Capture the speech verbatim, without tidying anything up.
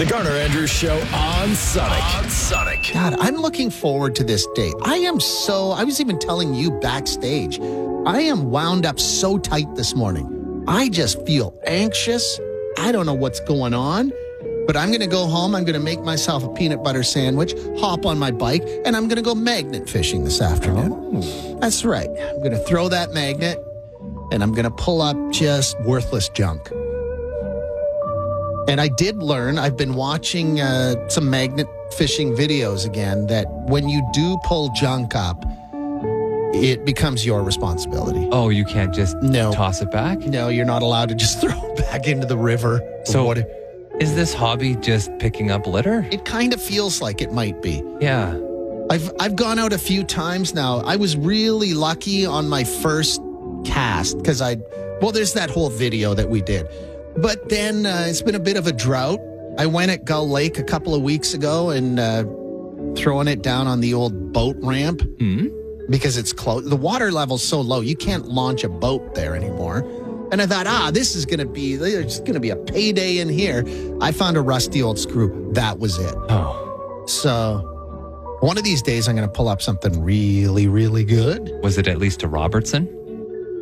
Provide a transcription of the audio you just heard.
The Garner Andrews Show on Sonic. On Sonic. God, I'm looking forward to this date. I am so, I was even telling you backstage, I am wound up so tight this morning. I just feel anxious. I don't know what's going on, but I'm going to go home. I'm going to make myself a peanut butter sandwich, hop on my bike, and I'm going to go magnet fishing this afternoon. Oh. That's right. I'm going to throw that magnet, and I'm going to pull up just worthless junk. And I did learn, I've been watching uh, some magnet fishing videos again, that when you do pull junk up, it becomes your responsibility. Oh, you can't just no. toss it back? No, you're not allowed to just throw it back into the river. So what, is this hobby just picking up litter? It kind of feels like it might be. Yeah. I've I've gone out a few times now. I was really lucky on my first cast because I, well, there's that whole video that we did. But then uh, it's been a bit of a drought. I went at Gull Lake a couple of weeks ago and uh, throwing it down on the old boat ramp mm-hmm. because it's close. The water level's so low, you can't launch a boat there anymore. And I thought, ah, this is going to be, there's going to be a payday in here. I found a rusty old screw. That was it. Oh. So one of these days, I'm going to pull up something really, really good. Was it at least a Robertson?